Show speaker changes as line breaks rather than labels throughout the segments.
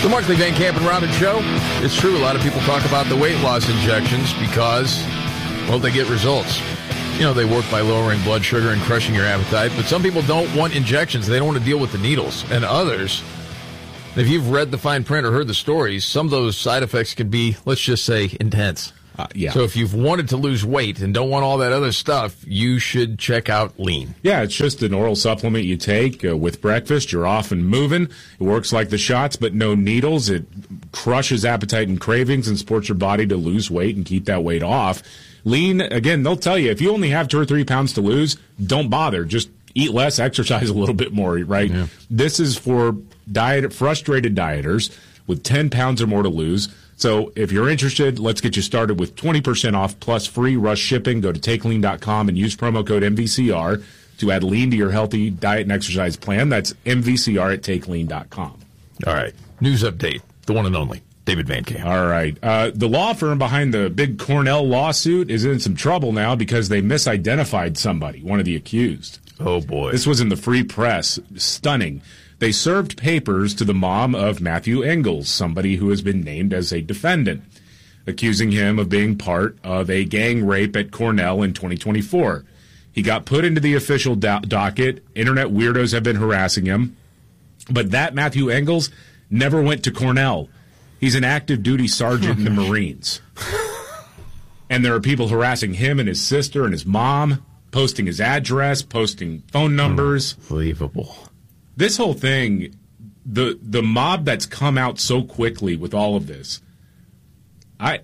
The Markley, Van Camp, and Robbins Show. It's true, a lot of people talk about the weight loss injections because, well, they get results. You know, they work by lowering blood sugar and crushing your appetite, but some people don't want injections. They don't want to deal with the needles. And others, if you've read the fine print or heard the stories, some of those side effects can be, let's just say, intense.
Yeah.
So if you've wanted to lose weight and don't want all that other stuff, you should check out Lean.
Yeah, it's just an oral supplement you take with breakfast. You're off and moving. It works like the shots, but no needles. It crushes appetite and cravings and supports your body to lose weight and keep that weight off. Lean, again, they'll tell you, if you only have 2 or 3 pounds to lose, don't bother. Just eat less, exercise a little bit more, right? Yeah. This is for frustrated dieters with 10 pounds or more to lose. So if you're interested, let's get you started with 20% off plus free rush shipping. Go to TakeLean.com and use promo code MVCR to add Lean to your healthy diet and exercise plan. That's MVCR at TakeLean.com.
All right. News update. The one and only David Van Camp.
All right. The law firm behind the big Cornell lawsuit is in some trouble now because they misidentified somebody, one of the accused.
Oh, boy.
This was in the Free Press. Stunning. They served papers to the mom of Matthew Engels, somebody who has been named as a defendant, accusing him of being part of a gang rape at Cornell in 2024. He got put into the official docket. Internet weirdos have been harassing him. But that Matthew Engels never went to Cornell. He's an active duty sergeant in the Marines. And there are people harassing him and his sister and his mom, posting his address, posting phone numbers.
Unbelievable.
This whole thing, the mob that's come out so quickly with all of this,
Are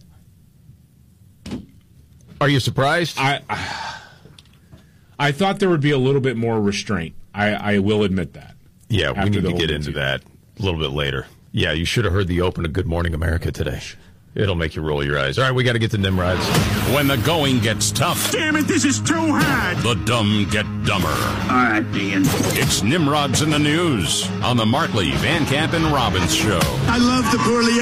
you surprised?
I thought there would be a little bit more restraint. I will admit that.
Yeah, we need to get into that a little bit later. Yeah, you should have heard the open of Good Morning America today. It'll make you roll your eyes. All right, we got to get to Nimrods.
When the going gets tough.
Damn it, this is too hard.
The dumb get dumber.
All right, Dean.
It's Nimrods in the News on the Markley, Van Camp, and Robbins Show.
I love the poorly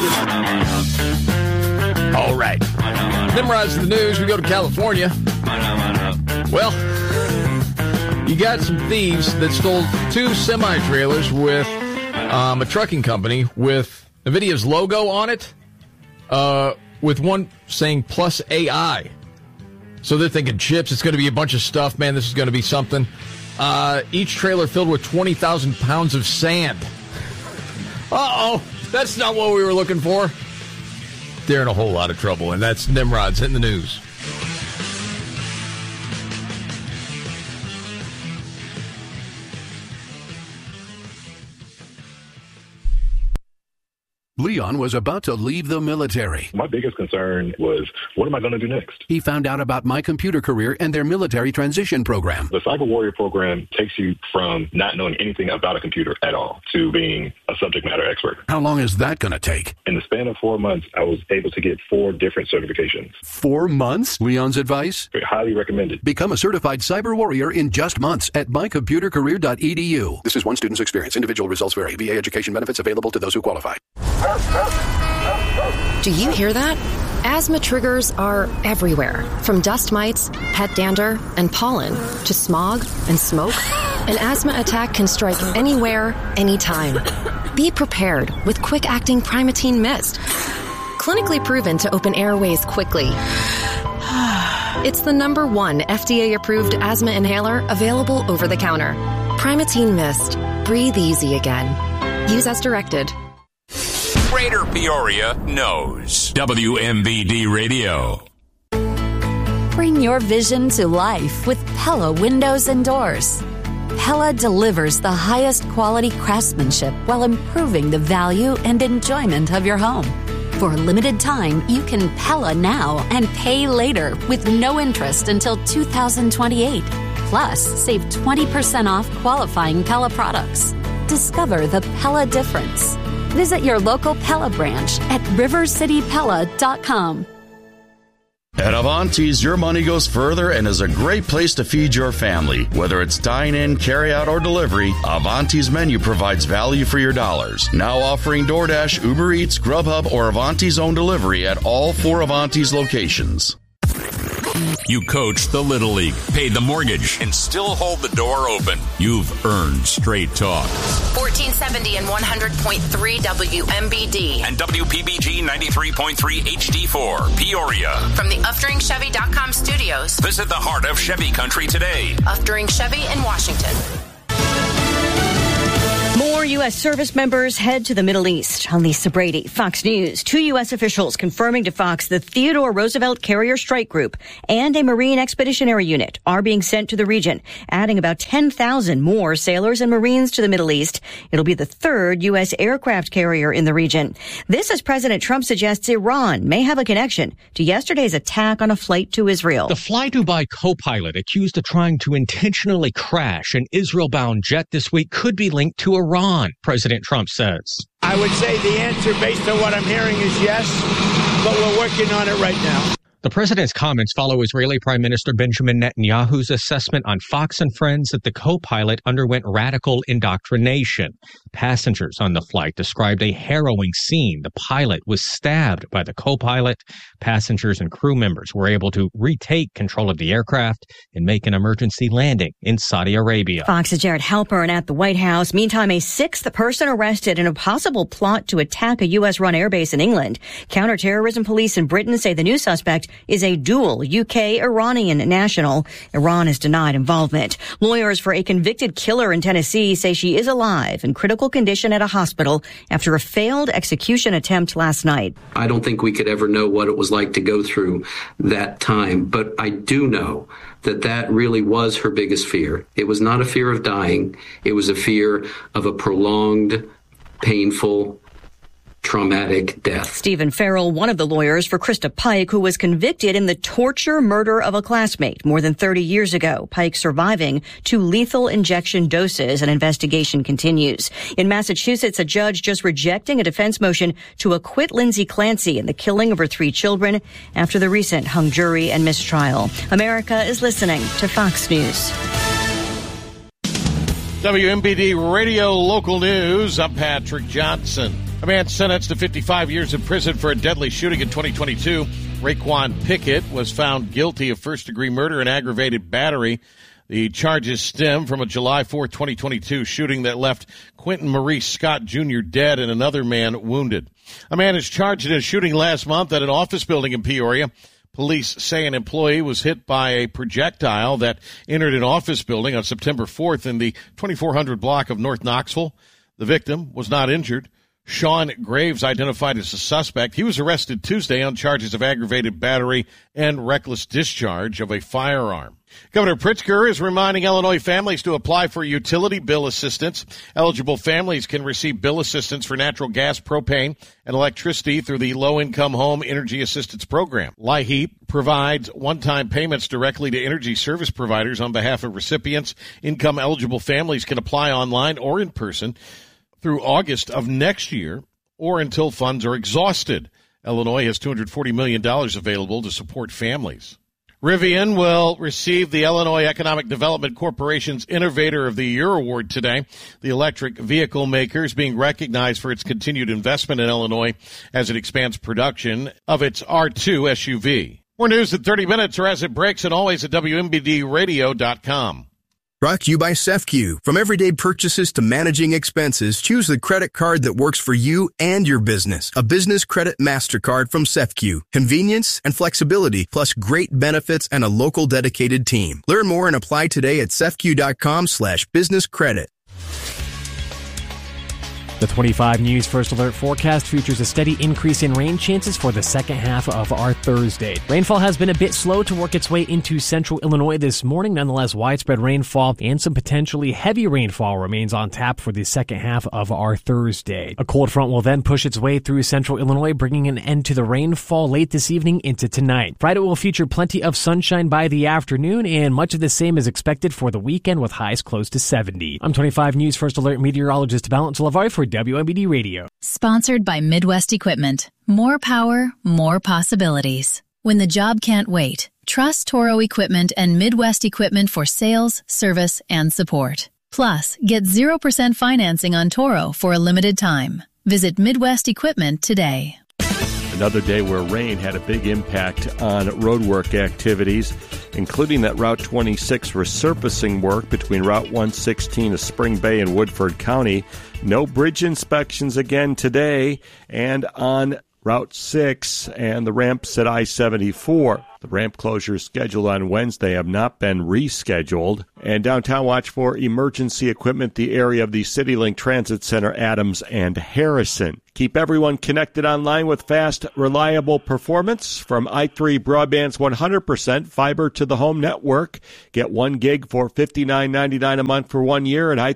educated.
All right. Nimrods in the News. We go to California. Well, you got some thieves that stole 2 semi-trailers with a trucking company with NVIDIA's logo on it. With one saying plus AI. So they're thinking chips, it's going to be a bunch of stuff. Man, this is going to be something. Each trailer filled with 20,000 pounds of sand. Uh-oh, that's not what we were looking for. They're in a whole lot of trouble, and that's Nimrod's in the News.
Leon was about to leave the military.
My biggest concern was, what am I going to do next?
He found out about My Computer Career and their military transition program.
The Cyber Warrior program takes you from not knowing anything about a computer at all to being a subject matter expert.
How long is that going to take?
In the span of 4 months, I was able to get 4 different certifications.
4 months? Leon's advice?
Highly recommended.
Become a certified cyber warrior in just months at mycomputercareer.edu. This is one student's experience. Individual results vary. VA education benefits available to those who qualify.
Do you hear that? Asthma triggers are everywhere, from dust mites, pet dander, and pollen, to smog and smoke. An asthma attack can strike anywhere, anytime. Be prepared with quick-acting Primatene Mist. Clinically proven to open airways quickly. It's the #1 FDA-approved asthma inhaler available over the counter. Primatene Mist. Breathe easy again. Use as directed.
Greater Peoria knows. WMBD Radio.
Bring your vision to life with Pella Windows and Doors. Pella delivers the highest quality craftsmanship while improving the value and enjoyment of your home. For a limited time, you can Pella now and pay later with no interest until 2028. Plus, save 20% off qualifying Pella products. Discover the Pella difference. Visit your local Pella branch at rivercitypella.com.
At Avanti's, your money goes further and is a great place to feed your family. Whether it's dine-in, carry-out, or delivery, Avanti's menu provides value for your dollars. Now offering DoorDash, Uber Eats, Grubhub, or Avanti's own delivery at all 4 Avanti's locations.
You coached the Little League, paid the mortgage, and still hold the door open. You've earned straight talk.
1470 and 100.3 WMBD.
And WPBG 93.3 HD4, Peoria.
From the UfDringChevy.com studios.
Visit the heart of Chevy country today.
Uftring Chevy in Washington.
More U.S. service members head to the Middle East. I'm Lisa Brady, Fox News. 2 U.S. officials confirming to Fox the Theodore Roosevelt Carrier Strike Group and a Marine Expeditionary Unit are being sent to the region, adding about 10,000 more sailors and Marines to the Middle East. It'll be the 3rd U.S. aircraft carrier in the region. This as President Trump suggests Iran may have a connection to yesterday's attack on a flight to Israel.
The Fly Dubai co-pilot accused of trying to intentionally crash an Israel-bound jet this week could be linked to Iran, President Trump says.
I would say the answer based on what I'm hearing is yes, but we're working on it right now.
The president's comments follow Israeli Prime Minister Benjamin Netanyahu's assessment on Fox and Friends that the co-pilot underwent radical indoctrination. Passengers on the flight described a harrowing scene. The pilot was stabbed by the co-pilot. Passengers and crew members were able to retake control of the aircraft and make an emergency landing in Saudi Arabia.
Fox's Jared Halpern at the White House. Meantime, a 6th person arrested in a possible plot to attack a U.S.-run airbase in England. Counterterrorism police in Britain say the new suspect is a dual UK-Iranian national. Iran has denied involvement. Lawyers for a convicted killer in Tennessee say she is alive in critical condition at a hospital after a failed execution attempt last night.
I don't think we could ever know what it was like to go through that time, but I do know that that really was her biggest fear. It was not a fear of dying. It was a fear of a prolonged, painful, traumatic death.
Stephen Farrell, one of the lawyers for Krista Pike, who was convicted in the torture murder of a classmate more than 30 years ago. Pike surviving 2 lethal injection doses. An investigation continues. In Massachusetts, a judge just rejecting a defense motion to acquit Lindsay Clancy in the killing of her 3 children after the recent hung jury and mistrial. America is listening to Fox News.
WMBD Radio Local News. I'm Patrick Johnson. A man sentenced to 55 years in prison for a deadly shooting in 2022. Raekwon Pickett was found guilty of first-degree murder and aggravated battery. The charges stem from a July 4, 2022 shooting that left Quentin Maurice Scott Jr. dead and another man wounded. A man is charged in a shooting last month at an office building in Peoria. Police say an employee was hit by a projectile that entered an office building on September 4th in the 2400 block of North Knoxville. The victim was not injured. Sean Graves identified as a suspect. He was arrested Tuesday on charges of aggravated battery and reckless discharge of a firearm. Governor Pritzker is reminding Illinois families to apply for utility bill assistance. Eligible families can receive bill assistance for natural gas, propane, and electricity through the Low-Income Home Energy Assistance Program. LIHEAP provides one-time payments directly to energy service providers on behalf of recipients. Income-eligible families can apply online or in person through August of next year or until funds are exhausted. Illinois has $240 million available to support families. Rivian will receive the Illinois Economic Development Corporation's Innovator of the Year award today. The electric vehicle maker is being recognized for its continued investment in Illinois as it expands production of its R2 SUV. More news in 30 minutes or as it breaks, and always at WMBDradio.com.
Brought to you by CEFCU. From everyday purchases to managing expenses, choose the credit card that works for you and your business. A business credit MasterCard from CEFCU. Convenience and flexibility, plus great benefits and a local dedicated team. Learn more and apply today at cefcu.com/businesscredit.
The 25 News First Alert forecast features a steady increase in rain chances for the second half of our Thursday. Rainfall has been a bit slow to work its way into central Illinois this morning. Nonetheless, widespread rainfall and some potentially heavy rainfall remains on tap for the second half of our Thursday. A cold front will then push its way through central Illinois, bringing an end to the rainfall late this evening into tonight. Friday will feature plenty of sunshine by the afternoon, and much of the same is expected for the weekend with highs close to 70. I'm 25 News First Alert meteorologist Valence Lavoie for WMBD Radio.
Sponsored by Midwest Equipment. More power, more possibilities. When the job can't wait, trust Toro Equipment and Midwest Equipment for sales, service, and support. Plus, get 0% financing on Toro for a limited time. Visit Midwest Equipment today.
Another day where rain had a big impact on roadwork activities, including that Route 26 resurfacing work between Route 116 of Spring Bay and Woodford County. No bridge inspections again today, and on Route 6 and the ramps at I-74. The ramp closures scheduled on Wednesday have not been rescheduled. And downtown, watch for emergency equipment, the area of the CityLink Transit Center, Adams and Harrison. Keep everyone connected online with fast, reliable performance from i3 Broadband's 100% fiber to the home network. Get 1 gig for $59.99 a month for 1 year at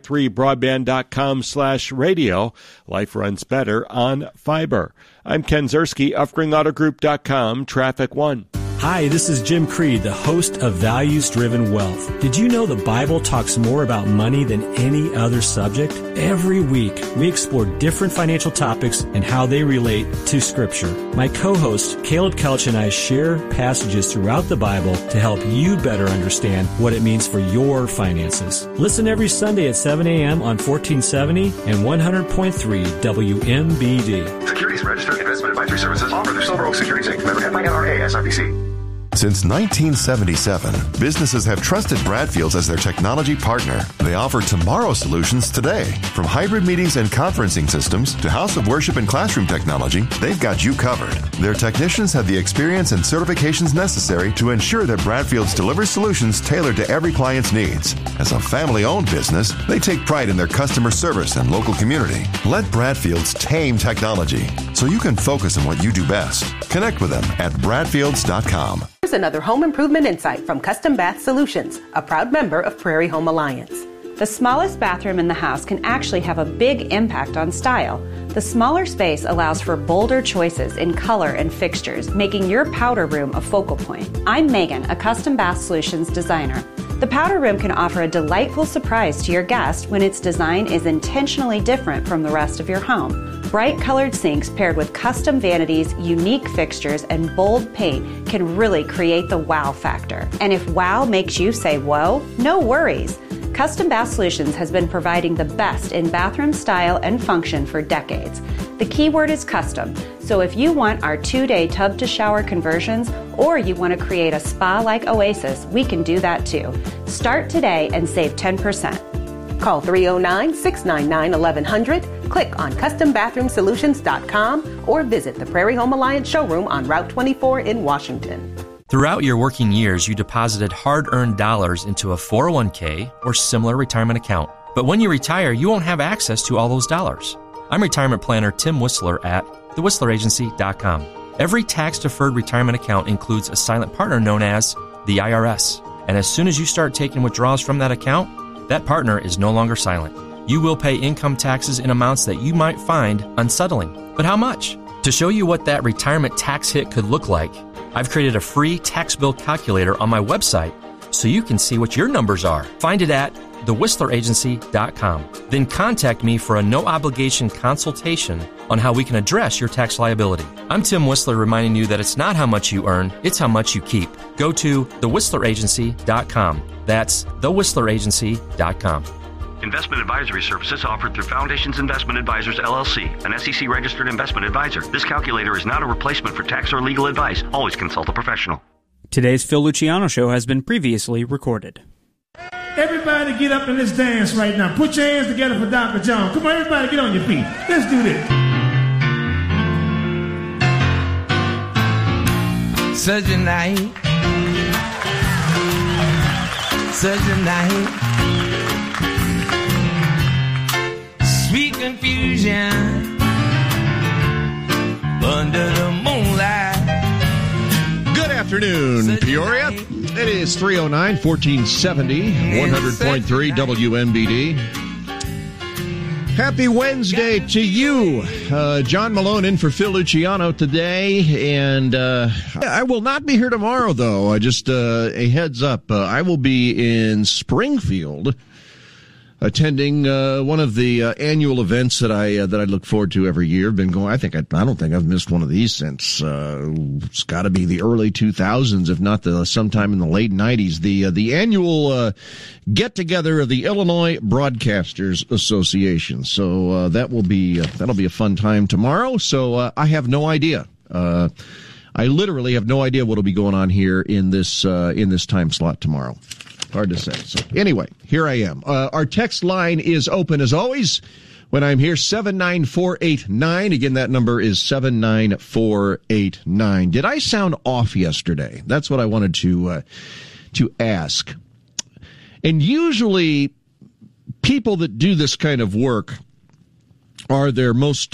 i3broadband.com/radio. Life runs better on fiber. I'm Ken Zerski of GringAutoGroup.com, Traffic One.
Hi, this is Jim Creed, the host of Values Driven Wealth. Did you know the Bible talks more about money than any other subject? Every week, we explore different financial topics and how they relate to Scripture. My co-host, Caleb Couch, and I share passages throughout the Bible to help you better understand what it means for your finances. Listen every Sunday at 7 a.m. on 1470 and 100.3 WMBD.
Securities Registered Investment Advisory Services offer through Silver Oak Securities Inc. Member FINRA SIPC.
Since 1977, businesses have trusted Bradfield's as their technology partner. They offer tomorrow's solutions today. From hybrid meetings and conferencing systems to house of worship and classroom technology, they've got you covered. Their technicians have the experience and certifications necessary to ensure that Bradfield's delivers solutions tailored to every client's needs. As a family-owned business, they take pride in their customer service and local community. Let Bradfield's tame technology so you can focus on what you do best. Connect with them at bradfields.com.
Here's another home improvement insight from Custom Bath Solutions, a proud member of Prairie Home Alliance.
The smallest bathroom in the house can actually have a big impact on style. The smaller space allows for bolder choices in color and fixtures, making your powder room a focal point. I'm Megan, a Custom Bath Solutions designer. The powder room can offer a delightful surprise to your guest when its design is intentionally different from the rest of your home. Bright colored sinks paired with custom vanities, unique fixtures, and bold paint can really create the wow factor. And if wow makes you say whoa, no worries. Custom Bath Solutions has been providing the best in bathroom style and function for decades. The key word is custom, so if you want our 2-day tub-to-shower conversions or you want to create a spa-like oasis, we can do that too. Start today and save 10%.
Call 309-699-1100, click on CustomBathroomSolutions.com, or visit the Prairie Home Alliance showroom on Route 24 in Washington.
Throughout your working years, you deposited hard-earned dollars into a 401k or similar retirement account. But when you retire, you won't have access to all those dollars. I'm retirement planner Tim Whistler at thewhistleragency.com. Every tax-deferred retirement account includes a silent partner known as the IRS. And as soon as you start taking withdrawals from that account, that partner is no longer silent. You will pay income taxes in amounts that you might find unsettling. But how much? To show you what that retirement tax hit could look like, I've created a free tax bill calculator on my website so you can see what your numbers are. Find it at thewhistleragency.com. Then contact me for a no-obligation consultation on how we can address your tax liability. I'm Tim Whistler reminding you that it's not how much you earn, it's how much you keep. Go to thewhistleragency.com. That's thewhistleragency.com.
Investment advisory services offered through Foundations Investment Advisors, LLC, an SEC-registered investment advisor. This calculator is not a replacement for tax or legal advice. Always consult a professional.
Today's Phil Luciano Show has been previously recorded.
Everybody get up and let's dance right now. Put your hands together for Dr. John. Come on, everybody get on your feet. Let's do this.
Such a night. Such a night. Sweet confusion under the moonlight.
Good afternoon, Peoria. It is 309, 1470, 100.3 WMBD. Happy Wednesday to you. John Malone in for Phil Luciano today. And I will not be here tomorrow, though. Just a heads up. I will be in Springfield attending one of the annual events that I look forward to every year. Been going. I don't think I've missed one of these since it's got to be the early 2000s, if not sometime in the late 90s. The annual get together of the Illinois Broadcasters Association. So that'll be a fun time tomorrow. So I have no idea I literally have no idea what will be going on here in this time slot tomorrow. Hard to say. So anyway, here I am. Our text line is open as always. When I'm here, 79489. Again, that number is 79489. Did I sound off yesterday? That's what I wanted to ask. And usually, people that do this kind of work are their most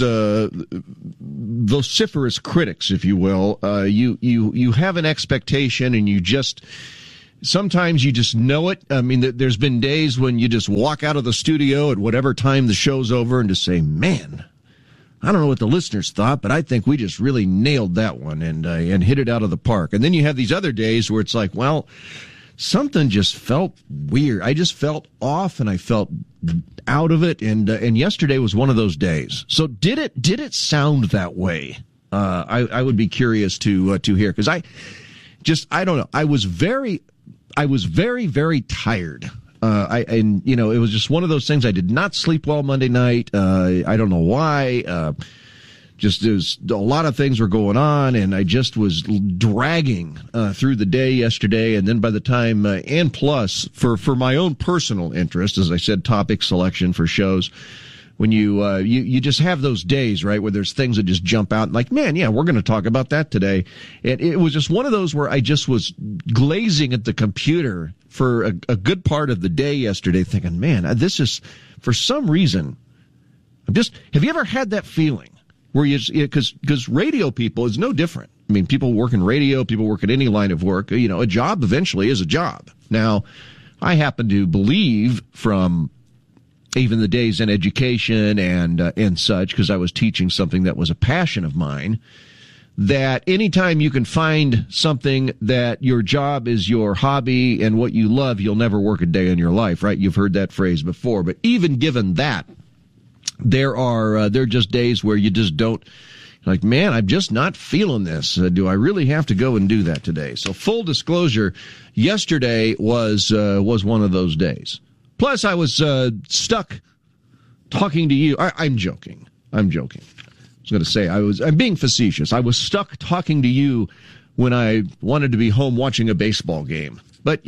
vociferous critics, if you will. You have an expectation, and sometimes you just know it. I mean, there's been days when you just walk out of the studio at whatever time the show's over and just say, man, I don't know what the listeners thought, but I think we just really nailed that one and hit it out of the park. And then you have these other days where it's like, well, something just felt weird. I just felt off and I felt out of it. And yesterday was one of those days. So did it sound that way? I would be curious to hear, because I don't know. I was very, very tired. It was just one of those things. I did not sleep well Monday night. I don't know why. There's a lot of things were going on, and I just was dragging through the day yesterday. And then by the time, and plus for my own personal interest, as I said, topic selection for shows. When you just have those days, right, where there's things that just jump out, like, man, yeah, we're going to talk about that today. It was just one of those where I just was glazing at the computer for a good part of the day yesterday, thinking, man, this is, for some reason, have you ever had that feeling where because radio people is no different. I mean, people work in radio, people work at any line of work, a job eventually is a job. Now, I happen to believe from even the days in education and such, because I was teaching something that was a passion of mine, that anytime you can find something that your job is your hobby and what you love, you'll never work a day in your life, right? You've heard that phrase before. But even given that, there are just days where you just don't, like, man, I'm just not feeling this. Do I really have to go and do that today? So full disclosure, yesterday was one of those days. Plus, I was stuck talking to you. I'm joking. I was going to say, I'm being facetious. I was stuck talking to you when I wanted to be home watching a baseball game. But,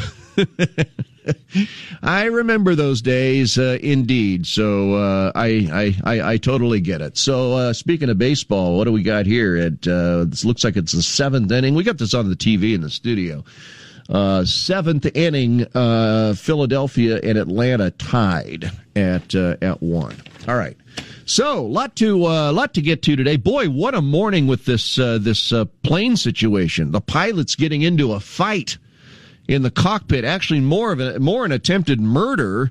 I remember those days, indeed. So I totally get it. So speaking of baseball, what do we got here? This looks like it's the seventh inning. We got this on the TV in the studio. Seventh inning, Philadelphia and Atlanta tied at 1. All right. So, lot to get to today. Boy, what a morning with this plane situation. The pilot's getting into a fight in the cockpit. Actually, more an attempted murder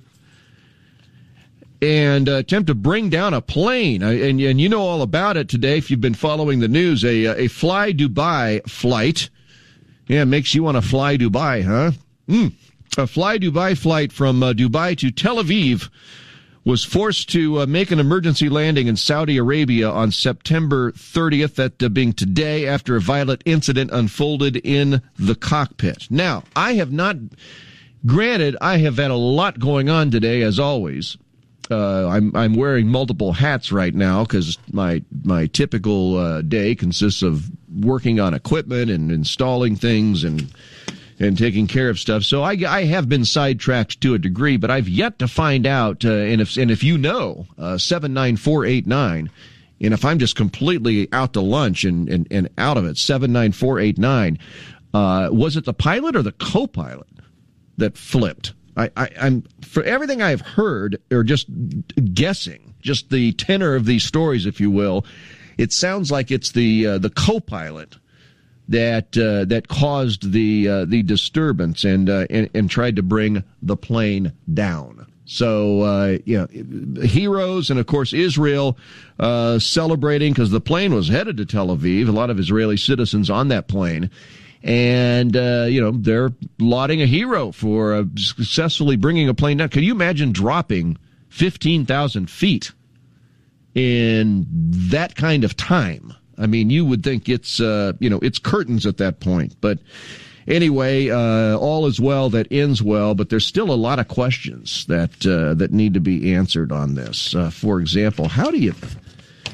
and attempt to bring down a plane. And you know all about it today if you've been following the news. A Fly Dubai flight. Yeah, it makes you want to fly Dubai, huh? A Fly Dubai flight from Dubai to Tel Aviv was forced to make an emergency landing in Saudi Arabia on September 30th, that being today, after a violent incident unfolded in the cockpit. Now, I have had a lot going on today, as always. I'm wearing multiple hats right now because my typical day consists of working on equipment and installing things and taking care of stuff. So I have been sidetracked to a degree, but I've yet to find out. And if you know, 79489, and if I'm just completely out to lunch and out of it, 79489, was it the pilot or the co-pilot that flipped? I'm for everything I've heard, or just guessing, just the tenor of these stories, if you will, it sounds like it's the co-pilot that caused the disturbance and tried to bring the plane down. So heroes, and of course Israel celebrating because the plane was headed to Tel Aviv. A lot of Israeli citizens on that plane. And, they're lauding a hero for successfully bringing a plane down. Can you imagine dropping 15,000 feet in that kind of time? I mean, you would think it's curtains at that point. But anyway, all is well that ends well, but there's still a lot of questions that need to be answered on this. For example, how do you...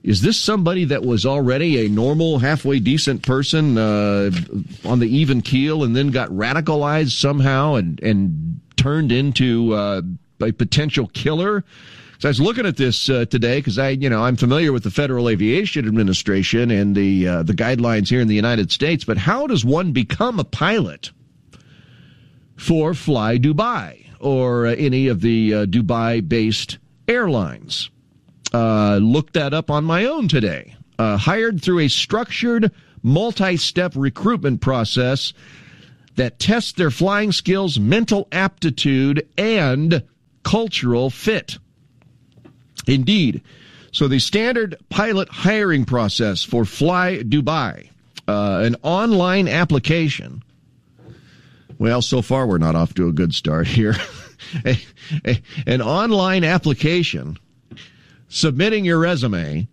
Is this somebody that was already a normal, halfway decent person on the even keel and then got radicalized somehow and turned into a potential killer? So I was looking at this today because I'm familiar with the Federal Aviation Administration and the guidelines here in the United States. But how does one become a pilot for Fly Dubai or any of the Dubai-based airlines? Looked that up on my own today. Hired through a structured, multi-step recruitment process that tests their flying skills, mental aptitude, and cultural fit. Indeed. So the standard pilot hiring process for Fly Dubai, an online application. Well, so far we're not off to a good start here. An online application. Submitting your resume,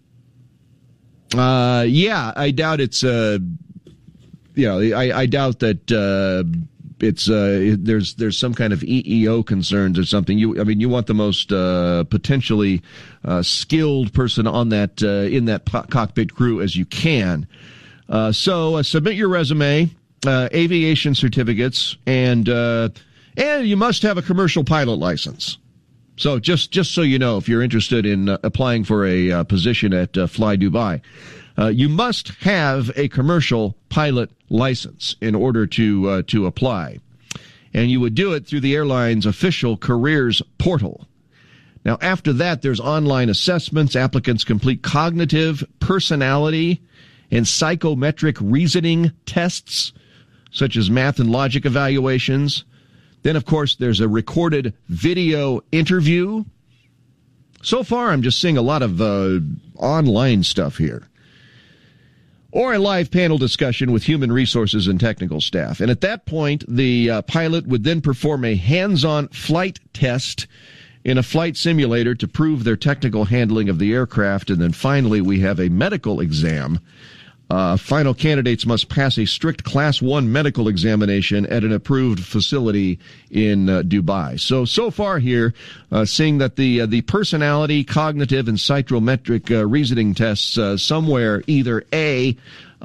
I doubt it's, I doubt that it's there's some kind of EEO concerns or something. You want the most potentially skilled person on that in that cockpit crew as you can. So submit your resume, aviation certificates, and you must have a commercial pilot license. So just so you know, if you're interested in applying for a position at Fly Dubai, you must have a commercial pilot license in order to apply. And you would do it through the airline's official careers portal. Now, after that, there's online assessments. Applicants complete cognitive, personality, and psychometric reasoning tests, such as math and logic evaluations. Then, of course, there's a recorded video interview. So far, I'm just seeing a lot of online stuff here. Or a live panel discussion with human resources and technical staff. And at that point, the pilot would then perform a hands-on flight test in a flight simulator to prove their technical handling of the aircraft. And then finally, we have a medical exam. Final candidates must pass a strict Class 1 medical examination at an approved facility in Dubai. So far here, seeing that the personality, cognitive, and psychometric reasoning tests somewhere either A,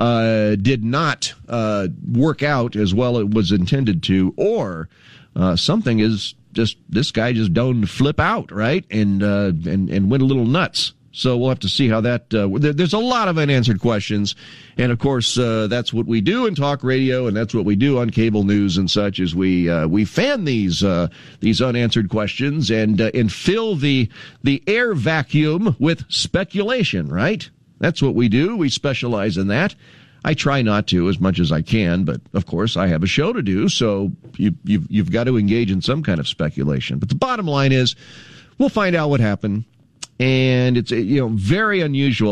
did not work out as well as it was intended to, or something is just, this guy just don't flip out, right? And went a little nuts. So we'll have to see how that, there's a lot of unanswered questions. And of course, that's what we do in talk radio, and that's what we do on cable news and such, is we fan these unanswered questions and fill the air vacuum with speculation, right? That's what we do. We specialize in that. I try not to as much as I can, but of course I have a show to do, so you've got to engage in some kind of speculation. But the bottom line is, we'll find out what happened. And it's, very unusual.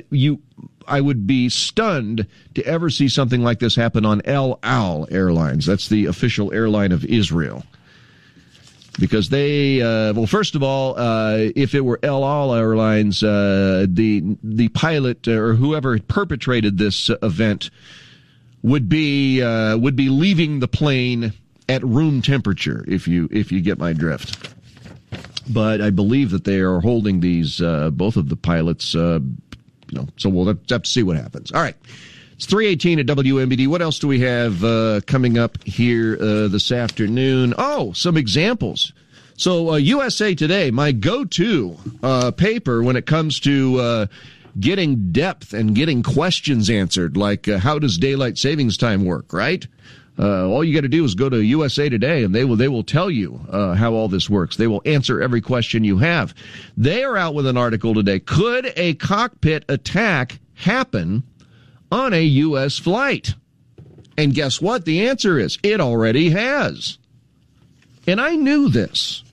I would be stunned to ever see something like this happen on El Al Airlines. That's the official airline of Israel. Because they, first of all, if it were El Al Airlines, the pilot or whoever perpetrated this event would be leaving the plane at room temperature, if you get my drift. But I believe that they are holding these, both of the pilots, so we'll have to see what happens. All right. It's 3:18 at WMBD. What else do we have coming up here this afternoon? Oh, some examples. So USA Today, my go-to paper when it comes to getting depth and getting questions answered, like how does daylight savings time work, right? All you got to do is go to USA Today, and they will tell you how all this works. They will answer every question you have. They are out with an article today. Could a cockpit attack happen on a U.S. flight? And guess what? The answer is it already has. And I knew this.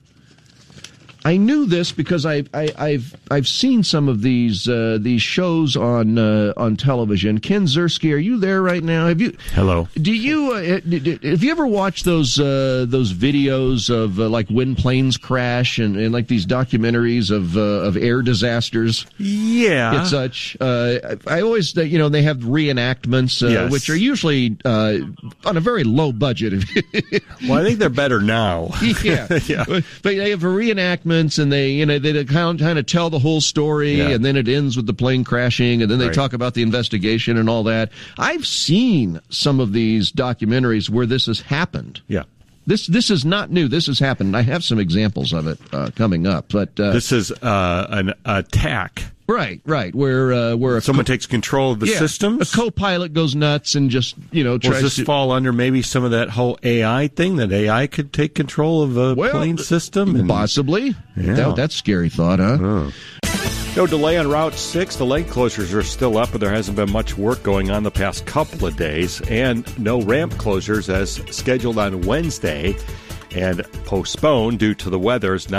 I knew this because I've seen some of these shows on television. Ken Ziersky, are you there right now?
Hello.
Do you have you ever watched those videos of like when planes crash and like these documentaries of air disasters? and such. I always, they have reenactments, which are usually on a very low budget.
Well, I think they're better now.
Yeah. But they have reenactments, and they kind of tell the whole story, and then it ends with the plane crashing, and then they talk about the investigation and all that. I've seen some of these documentaries where this has happened.
Yeah.
This is not new. This has happened. I have some examples of it coming up. But
this is an attack.
Right. Where
someone takes control of the systems.
A co-pilot goes nuts and just tries
Does this fall under maybe some of that whole AI thing, that AI could take control of a plane system?
Possibly.
Yeah.
That's a scary thought, huh?
Oh. No delay on Route 6. The lane closures are still up, but there hasn't been much work going on the past couple of days. And no ramp closures as scheduled on Wednesday and postponed due to the weather. It's not